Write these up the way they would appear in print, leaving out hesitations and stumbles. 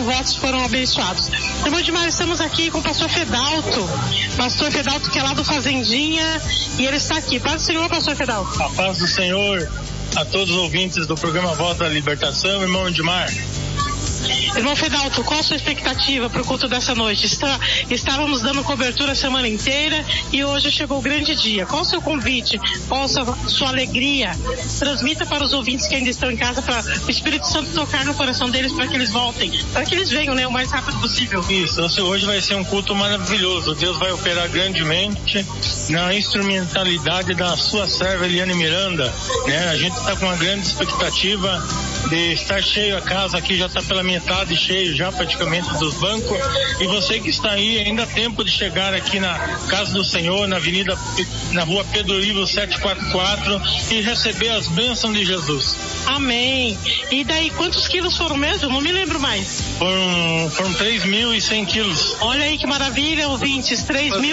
votos foram abençoados. Irmão Edmar, estamos aqui com o pastor Fedalto que é lá do Fazendinha, e ele está aqui. Paz do Senhor, pastor Fedalto. A paz do Senhor a todos os ouvintes do programa Voz da Libertação, irmão Edmar. Irmão Fedalto, qual a sua expectativa para o culto dessa noite? Estávamos dando cobertura a semana inteira e hoje chegou o grande dia. Qual o seu convite? Qual a sua alegria? Transmita para os ouvintes que ainda estão em casa, para o Espírito Santo tocar no coração deles, para que eles voltem, para que eles venham, né, o mais rápido possível. Isso, hoje vai ser um culto maravilhoso. Deus vai operar grandemente na instrumentalidade da sua serva Eliane Miranda, né? A gente está com uma grande expectativa de estar cheio a casa aqui, já está pela metade cheio já praticamente dos bancos, e você que está aí, ainda há tempo de chegar aqui na Casa do Senhor, na rua Pedro Ivo 744, e receber as bênçãos de Jesus. Amém. E daí, quantos quilos foram mesmo? Eu não me lembro mais. Foram 3.100 quilos. Olha aí que maravilha, ouvintes,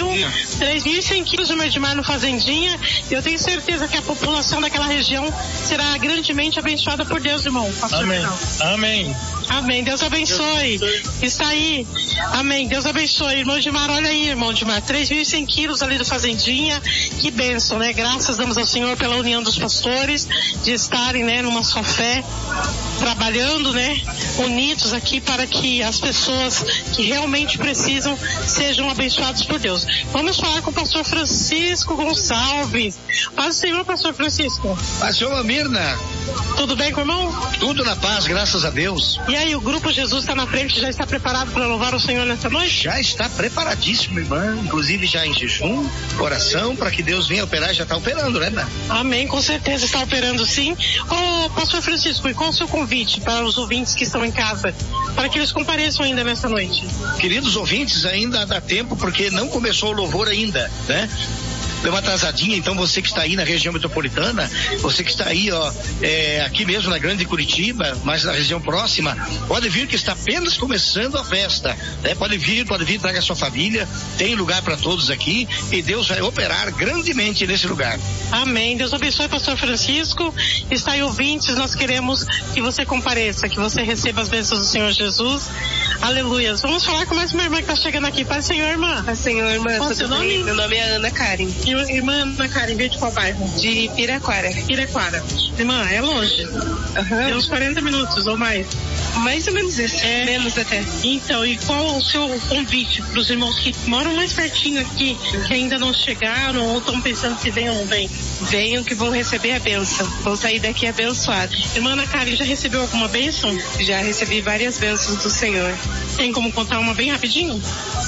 3.100 quilos de Medmar no Fazendinha. Eu tenho certeza que a população daquela região será grandemente abençoada por Deus, irmão. Amém. Amém. Amém. Deus abençoe. Está aí. Amém. Deus abençoe. Irmão Edmar, olha aí, irmão Edmar. 3.100 quilos ali do Fazendinha. Que bênção, né? Graças damos ao Senhor pela união dos pastores, de estarem, né, numa só fé, trabalhando, né, unidos aqui para que as pessoas que realmente precisam sejam abençoadas por Deus. Vamos falar com o pastor Francisco Gonçalves. Paz do Senhor, pastor Francisco. Paz do Senhor, Mirna. Tudo bem com o irmão? Tudo na paz, graças a Deus. E aí, o Grupo Jesus está na frente, já está preparado para louvar o Senhor nessa noite? Já está preparadíssimo, irmã. Inclusive já em jejum, oração, para que Deus venha operar. Já está operando, né, irmã? Amém, com certeza está operando sim. Ô, pastor Francisco, e qual o seu convite para os ouvintes que estão em casa, para que eles compareçam ainda nessa noite? Queridos ouvintes, ainda dá tempo, porque não começou o louvor ainda, né? Deu uma atrasadinha, então você que está aí na região metropolitana, você que está aí, aqui mesmo na Grande Curitiba, mas na região próxima, pode vir que está apenas começando a festa, né? Pode vir, traga a sua família, tem lugar para todos aqui e Deus vai operar grandemente nesse lugar. Amém. Deus abençoe, pastor Francisco. Está aí, ouvintes, nós queremos que você compareça, que você receba as bênçãos do Senhor Jesus. Aleluia. Vamos falar com mais uma irmã que está chegando aqui. Paz do Senhor, irmã. Paz do Senhor, irmã. Qual o seu nome? Meu nome é Ana Karen. Irmã Ana Karen, veio de qual bairro? De Piraquara. Irmã, é longe. Tem uns 40 minutos ou mais. Mais ou menos isso. Menos até. Então, e qual o seu convite para os irmãos que moram mais pertinho aqui, que ainda não chegaram ou estão pensando se vem ou não vem? Venham que vão receber a bênção. Vão sair daqui abençoados. Irmã Ana Karen, já recebeu alguma bênção? Já recebi várias bênçãos do Senhor. Tem como contar uma bem rapidinho?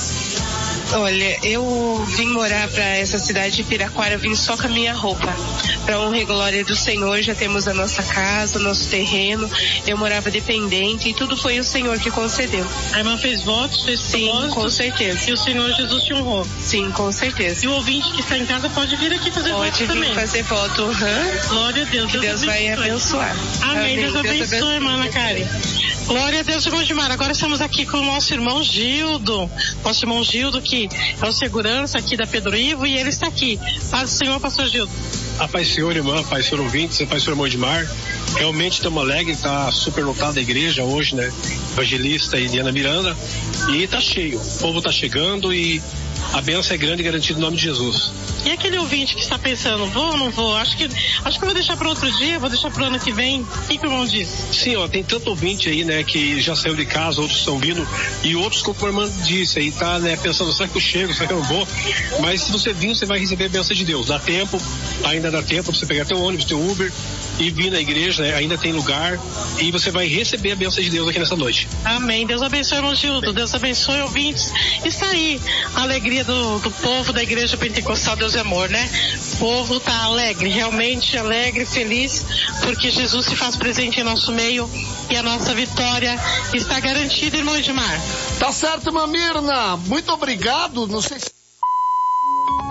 Olha, eu vim morar para essa cidade de Piraquara, eu vim só com a minha roupa. Para honra e glória do Senhor, já temos a nossa casa, o nosso terreno. Eu morava dependente e tudo foi o Senhor que concedeu. A irmã fez votos, fez propósitos? Sim, com certeza. E o Senhor Jesus te honrou? Sim, com certeza. E o ouvinte que está em casa pode vir aqui fazer voto também? Pode vir fazer voto. Glória a Deus. Que Deus vai abençoar. Amém. Deus abençoe, irmã Ana Karen. Glória a Deus, irmão Edmar. Agora estamos aqui com o nosso irmão Gildo. Nosso irmão Gildo, que é o segurança aqui da Pedro Ivo, e ele está aqui. Paz do Senhor, pastor Gildo. A paz do Senhor, irmã, paz do Senhor ouvintes, a paz do Senhor, irmão Edmar. Realmente estamos alegres, está super lotada a igreja hoje, né? Evangelista Eliana Miranda. E está cheio. O povo está chegando e a bênção é grande e garantida em nome de Jesus. E aquele ouvinte que está pensando, vou ou não vou? Acho que eu vou deixar para outro dia, vou deixar para o ano que vem. O que o irmão diz? Sim, tem tanto ouvinte aí, né, que já saiu de casa, outros estão vindo, e outros, como a irmã disse, aí tá, né, pensando, será que eu chego, será que eu não vou? Mas se você vir, você vai receber a bênção de Deus. Ainda dá tempo pra você pegar teu ônibus, teu Uber e vir na igreja, né? Ainda tem lugar e você vai receber a bênção de Deus aqui nessa noite. Amém. Deus abençoe, irmão Gildo. Deus abençoe, ouvintes. Está aí a alegria do povo da Igreja Pentecostal Deus é Amor, né? O povo está alegre, realmente alegre, feliz, porque Jesus se faz presente em nosso meio e a nossa vitória está garantida, irmão Edmar. Tá certo, irmã Mirna. Muito obrigado. Não sei se...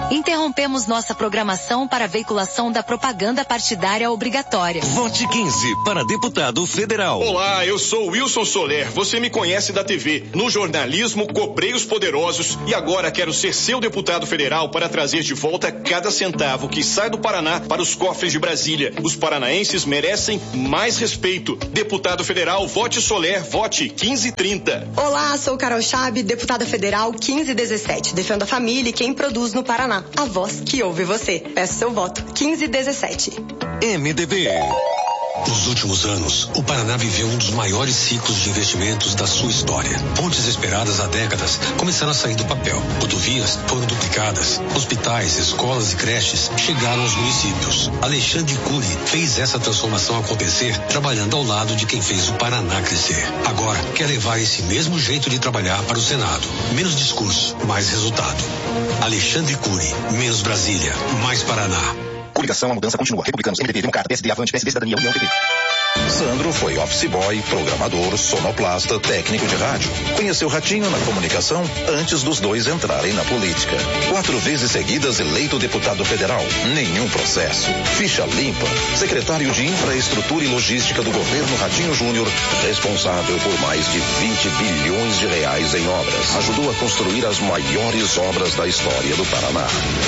Interrompemos nossa programação para a veiculação da propaganda partidária obrigatória. Vote 15 para deputado federal. Olá, eu sou Wilson Soler. Você me conhece da TV. No jornalismo, cobrei os poderosos e agora quero ser seu deputado federal para trazer de volta cada centavo que sai do Paraná para os cofres de Brasília. Os paranaenses merecem mais respeito. Deputado federal, vote Soler, vote 1530. Olá, sou Carol Chab, deputada federal 1517. Defendo a família e quem produz no Paraná. A voz que ouve você. Peço seu voto 1517. MDB. Nos últimos anos, o Paraná viveu um dos maiores ciclos de investimentos da sua história. Pontes esperadas há décadas começaram a sair do papel. Rodovias foram duplicadas. Hospitais, escolas e creches chegaram aos municípios. Alexandre Cury fez essa transformação acontecer trabalhando ao lado de quem fez o Paraná crescer. Agora, quer levar esse mesmo jeito de trabalhar para o Senado. Menos discurso, mais resultado. Alexandre Cury, menos Brasília, mais Paraná. Coligação, a mudança continua. Republicanos, MDB, Democrata, PSD, Avante, PSB, Cidadania, União, PP. Sandro foi office boy, programador, sonoplasta, técnico de rádio. Conheceu Ratinho na comunicação antes dos dois entrarem na política. 4 vezes seguidas eleito deputado federal. Nenhum processo. Ficha limpa. Secretário de Infraestrutura e Logística do governo Ratinho Júnior, responsável por mais de 20 bilhões de reais em obras. Ajudou a construir as maiores obras da história do Paraná.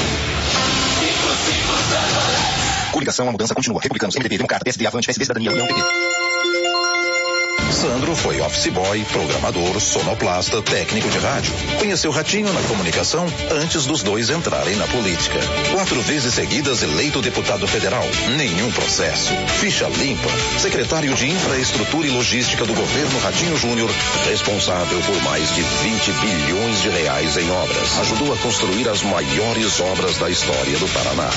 Coligação, a mudança continua. Republicanos, MDB, Democrata, PSD, Avante, PSB, Cidadania, União, PP. Sandro foi office boy, programador, sonoplasta, técnico de rádio. Conheceu Ratinho na comunicação antes dos dois entrarem na política. 4 vezes seguidas eleito deputado federal. Nenhum processo. Ficha limpa. Secretário de Infraestrutura e Logística do governo Ratinho Júnior, responsável por mais de 20 bilhões de reais em obras. Ajudou a construir as maiores obras da história do Paraná.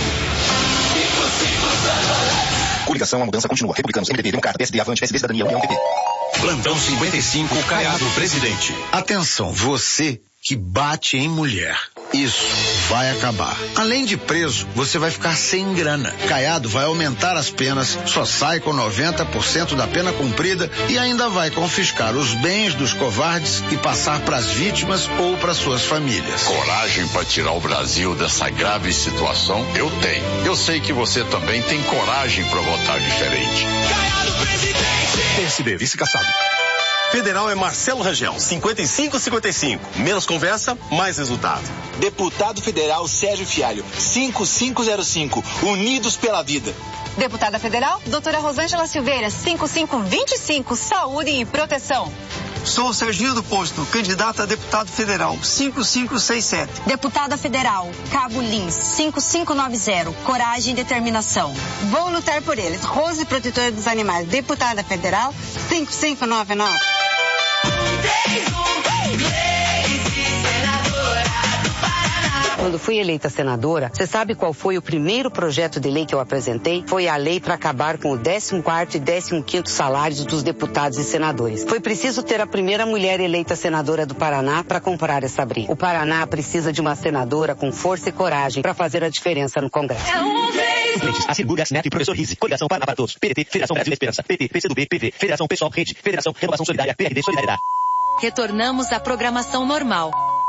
Coligação, a mudança continua. Republicanos, MDB, Democrata, PSD, Avante, PSB, Cidadania, União, PP. Plantão 55, Caiado, presidente. Atenção, você que bate em mulher. Isso vai acabar. Além de preso, você vai ficar sem grana. Caiado vai aumentar as penas, só sai com 90% da pena cumprida e ainda vai confiscar os bens dos covardes e passar para as vítimas ou para suas famílias. Coragem para tirar o Brasil dessa grave situação? Eu tenho. Eu sei que você também tem coragem para votar diferente. Caiado, presidente! PSB, vice-caçado. Federal é Marcelo Rangel, 55-55. Menos conversa, mais resultado. Deputado Federal Sérgio Fialho, 5505. Unidos pela vida. Deputada Federal, doutora Rosângela Silveira, 5525. Saúde e proteção. Sou o Serginho do Posto, candidato a deputado federal, 5567. Deputada Federal, Cabo Lins, 5590. Coragem e determinação. Vou lutar por eles. Rose Protetora dos Animais, deputada federal, 5599. Quando fui eleita senadora, você sabe qual foi o primeiro projeto de lei que eu apresentei? Foi a lei para acabar com o 14º e 15º salários dos deputados e senadores. Foi preciso ter a primeira mulher eleita senadora do Paraná para comprar essa briga. O Paraná precisa de uma senadora com força e coragem para fazer a diferença no Congresso. Assegura, Neto e Professor Rizzi. Coligação Paraná para Todos. PDT, Federação Brasil da Esperança. PT, PCdoB, PV, Federação Pessoal Rede, Federação Renovação Solidária, PRD Solidariedade. Retornamos à programação normal.